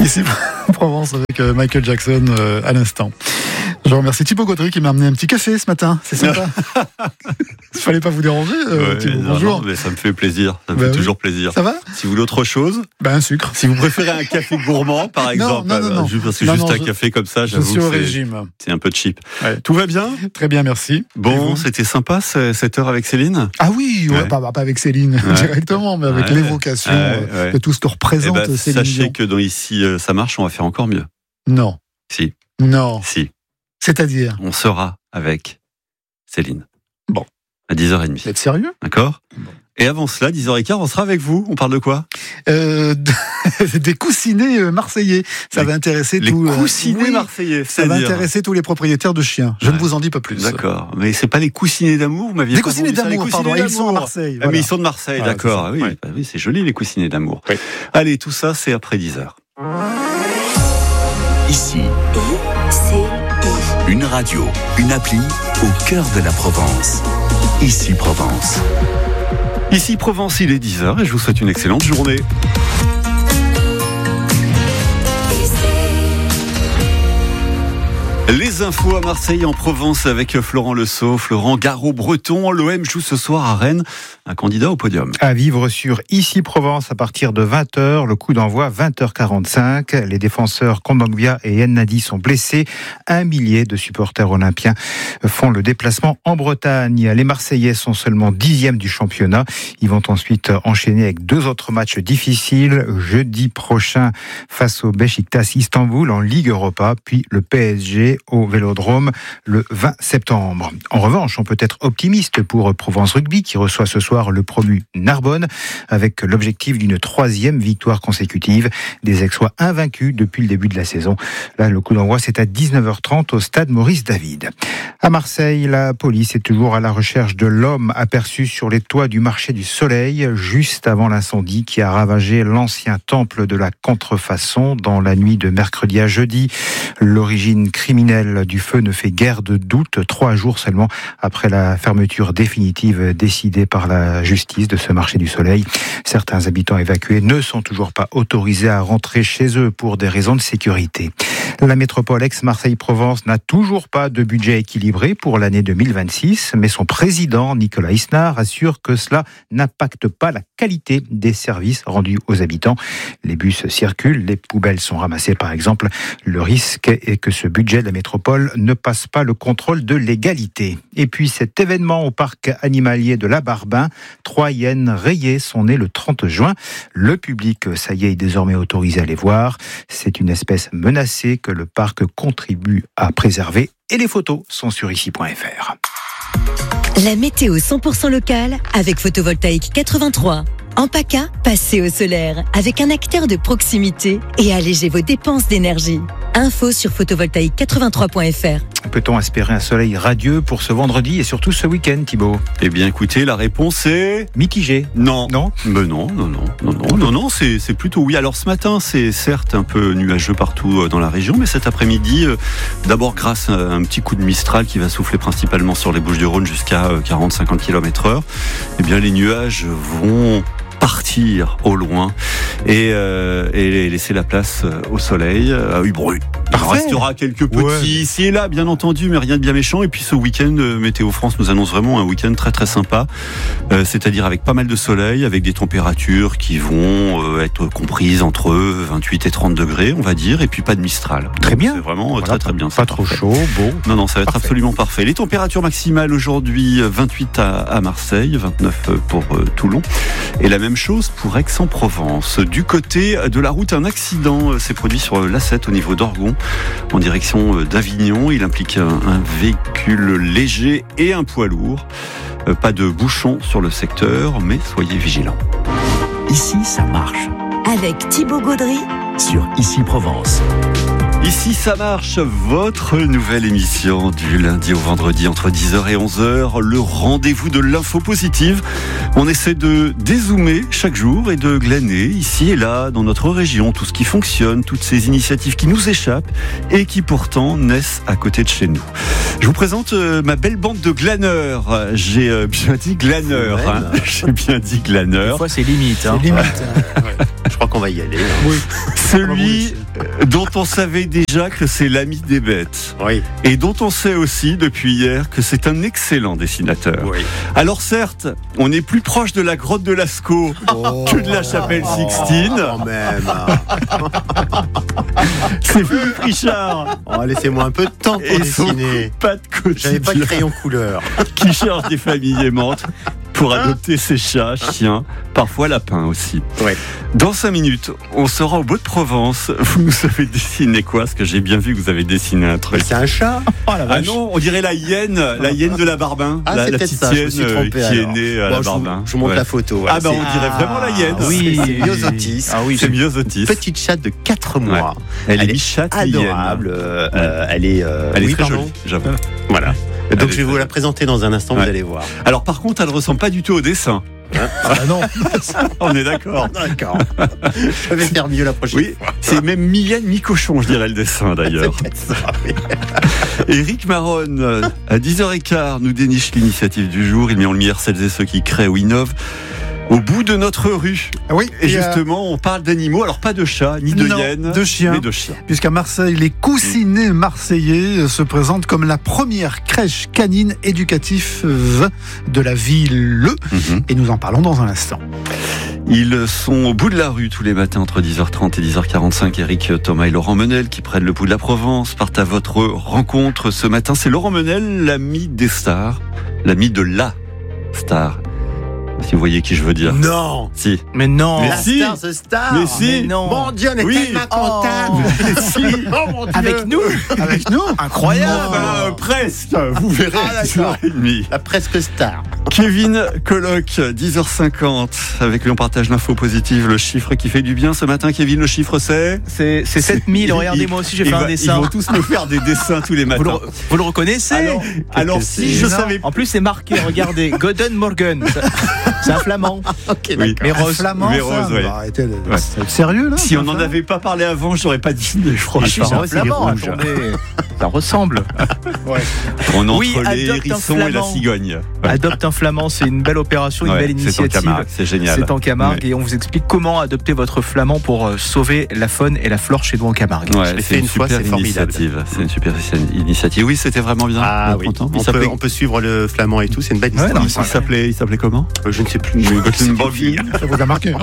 Ici Provence avec Michael Jackson à l'instant. Je remercie Thibaut Gaudry qui m'a amené un petit café ce matin. C'est sympa. Il fallait pas vous déranger, Thibaut. Bonjour. Non, mais ça me fait plaisir. Ça me fait toujours plaisir. Ça va ? Si vous voulez autre chose, un sucre. Si vous préférez un café gourmand, par exemple, non. Parce que un café comme ça, j'avoue, je suis au régime. C'est un peu cheap. Ouais. Tout va bien ? Très bien, merci. Bon, c'était sympa cette heure avec Céline ? Ah oui, pas avec Céline directement, mais avec l'évocation de tout ce que représente Céline. Sachez que dans Ici ça marche, on va faire encore mieux. Non. Si. Non. Si. C'est-à-dire ? On sera avec Céline. Bon. À 10h30. Vous êtes sérieux ? D'accord ? Bon. Et avant cela, 10h15, on sera avec vous. On parle de quoi ? Des coussinets marseillais. Ça va intéresser les coussinets marseillais. Ça va intéresser tous les propriétaires de chiens. Je ne vous en dis pas plus. D'accord. Mais c'est pas les coussinets d'amour, vous m'aviez des coussinets d'amour, pardon. Ils sont à Marseille. Voilà. Mais ils sont de Marseille, d'accord. Oui, c'est joli les coussinets d'amour. Oui. Allez, tout ça, c'est après 10h. Ici. Une radio, une appli au cœur de la Provence. Ici Provence. Ici Provence, il est 10h et je vous souhaite une excellente journée. Les infos à Marseille en Provence avec Florent Lesault, Florent Garot-Breton. L'OM joue ce soir à Rennes, un candidat au podium. À vivre sur Ici Provence à partir de 20h, le coup d'envoi 20h45. Les défenseurs Kondogbia et Ennadi sont blessés. 1 millier de supporters olympiens font le déplacement en Bretagne. Les Marseillais sont seulement 10e du championnat. Ils vont ensuite enchaîner avec 2 autres matchs difficiles. Jeudi prochain face au Beşiktaş Istanbul en Ligue Europa, puis le PSG au Vélodrome le 20 septembre. En revanche, on peut être optimiste pour Provence Rugby qui reçoit ce soir le promu Narbonne avec l'objectif d'une 3e victoire consécutive. Des Aixois invaincus depuis le début de la saison. Là, le coup d'envoi, c'est à 19h30 au stade Maurice David. À Marseille, la police est toujours à la recherche de l'homme aperçu sur les toits du marché du Soleil juste avant l'incendie qui a ravagé l'ancien temple de la contrefaçon dans la nuit de mercredi à jeudi. L'origine criminelle du feu ne fait guère de doute 3 jours seulement après la fermeture définitive décidée par la justice de ce marché du Soleil. Certains habitants évacués ne sont toujours pas autorisés à rentrer chez eux pour des raisons de sécurité. La métropole ex-Marseille-Provence n'a toujours pas de budget équilibré pour l'année 2026, mais son président, Nicolas Isnard, assure que cela n'impacte pas la qualité des services rendus aux habitants. Les bus circulent, les poubelles sont ramassées par exemple. Le risque est que ce budget de la métropole ne passe pas le contrôle de légalité. Et puis cet événement au parc animalier de la Barbin, 3 hyènes rayées sont nées le 30 juin. Le public, ça y est désormais autorisé à les voir. C'est une espèce menacée que le parc contribue à préserver et les photos sont sur ici.fr. La météo 100% locale avec Photovoltaïque 83. En PACA, passez au solaire avec un acteur de proximité et allégez vos dépenses d'énergie. Info sur photovoltaïque83.fr. Peut-on espérer un soleil radieux pour ce vendredi et surtout ce week-end, Thibaut ? Eh bien, écoutez, la réponse est mitigée. Non. Non ? Ben non, c'est plutôt oui. Alors ce matin, c'est certes un peu nuageux partout dans la région, mais cet après-midi, d'abord grâce à un petit coup de Mistral qui va souffler principalement sur les Bouches-du-Rhône jusqu'à 40-50 km/h, eh bien les nuages vont partir au loin et laisser la place au soleil. Oui, bon, il restera quelques petits ici et là, bien entendu, mais rien de bien méchant. Et puis ce week-end, Météo France nous annonce vraiment un week-end très très sympa, c'est-à-dire avec pas mal de soleil, avec des températures qui vont être comprises entre 28 et 30 degrés, on va dire, et puis pas de Mistral. Très bien. C'est vraiment très très bien. Pas trop chaud, beau. Non, ça va être absolument parfait. Les températures maximales aujourd'hui, 28 à Marseille, 29 pour Toulon, et la même chose pour Aix-en-Provence. Du côté de la route, un accident s'est produit sur l'A7 au niveau d'Orgon, en direction d'Avignon. Il implique un véhicule léger et un poids lourd. Pas de bouchons sur le secteur, mais soyez vigilants. Ici, ça marche. Avec Thibaut Gaudry sur Ici Provence. Ici ça marche, votre nouvelle émission du lundi au vendredi entre 10h et 11h, le rendez-vous de l'info positive. On essaie de dézoomer chaque jour et de glaner ici et là dans notre région tout ce qui fonctionne, toutes ces initiatives qui nous échappent et qui pourtant naissent à côté de chez nous. Je vous présente ma belle bande de glaneurs. J'ai bien dit glaneurs. J'ai bien dit glaneurs. Des fois c'est limite. C'est limite. Je crois qu'on va y aller. Oui. Celui dont on savait déjà que c'est l'ami des bêtes. Oui. Et dont on sait aussi depuis hier que c'est un excellent dessinateur. Oui. Alors certes, on est plus proche de la grotte de Lascaux que de la chapelle Sixtine. Quand même. C'est Philippe Richard Oh, laissez-moi un peu de temps pour et son dessiner. pas de J'avais pas de quotidien crayon couleur. qui cherche des familles aimantes pour adopter ses chats, chiens, parfois lapins aussi. Ouais. Dans 5 minutes, on sera au Beau de Provence. Vous nous avez dessiné quoi? Parce que j'ai bien vu que vous avez dessiné un truc. C'est un chat. Ah non, on dirait la hyène de la Barbin, Ah, la c'est peut-être petite ça, je me hyène suis trompé, qui est alors. née à Bon, la je vous- Barbin. Je vous montre Ouais. la photo. Voilà. Ah ben on dirait vraiment la hyène. Oui, C'est- c'est Myosotis. Ah oui, C'est Myosotis. Petite chatte de 4 mois. Elle est Elle mi-chatte, Adorable. Elle est, Elle est oui, très pardon. jolie, j'avoue. Voilà. Elle Donc est je vais vous très la présenter dans un instant, Ouais. vous allez voir. Alors par contre, elle ressemble pas du tout au dessin. Ah non. On est d'accord. D'accord. Je vais faire mieux la prochaine Oui, fois. c'est même mi-hyène, mi-cochon, je dirais le dessin d'ailleurs. C'est peut-être ça, oui. Éric Maronne, à 10h15, nous déniche l'initiative du jour. Il met en lumière celles et ceux qui créent ou innovent au bout de notre rue. Oui, Et justement, on parle d'animaux, alors pas de chats, ni de Non, hyènes, de chiens. mais de chiens. Puisqu'à Marseille, les coussinets marseillais se présentent comme la première crèche canine éducative de la ville. Et nous en parlons dans un instant. Ils sont au bout de la rue tous les matins entre 10h30 et 10h45. Eric, Thomas et Laurent Menel qui prennent le pouls de la Provence partent à votre rencontre ce matin. C'est Laurent Menel, l'ami des stars, l'ami de la star. Si vous voyez qui je veux dire. Non. Si. Mais non. Mais La si. star, ce star. Mais si. Mais non. Mon Dieu, on est Oui. tellement contents. Oh mon Dieu. Avec nous. Avec nous, Incroyable. Presque. Vous verrez. Ah, d'accord. 10h30. La presque star. Kevin Colloque, 10h50. Avec lui, on partage l'info positive, le chiffre qui fait du bien. Ce matin, Kevin, le chiffre c'est. C'est 7000. Regardez, moi aussi j'ai fait un Ils dessin. vont tous me faire des dessins tous les matins. Vous le reconnaissez? Alors si je savais. En plus, c'est marqué, regardez, Golden Morgan. C'est un flamand. Ok, Oui. d'accord. Mais rose. flamand, mais ça. rose, ouais. Bah, arrêtez de- Ouais. c'est sérieux là. Si on n'en avait pas parlé avant, j'aurais pas dîné, franchement. C'est un moi, c'est les flamand, rouges. attendez. Ça ressemble. On entre Oui, les adopte un hérissons et la flamand. cigogne. Ouais. Adopte un flamand, c'est une belle opération, une Ouais, belle c'est en initiative. Camargue, c'est génial. C'est en Camargue Ouais. et on vous explique comment adopter votre flamand pour sauver la faune et la flore chez nous en Camargue. Ouais, Je l'ai c'est fait une une fois, super c'est formidable. initiative. C'est une super initiative. Oui, c'était vraiment bien. Ah On est oui. content. On peut suivre le flamand et tout, c'est une belle Ouais, histoire. non, Il s'appelait comment? Je ne sais plus. Golden Boggy. Ça vous a marqué.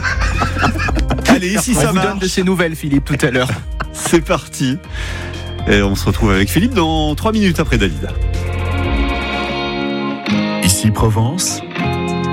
Allez, si On ça vous donne marche, de ces nouvelles, Philippe, tout à l'heure. c'est parti. Et on se retrouve avec Philippe dans 3 minutes après David. Ici Provence,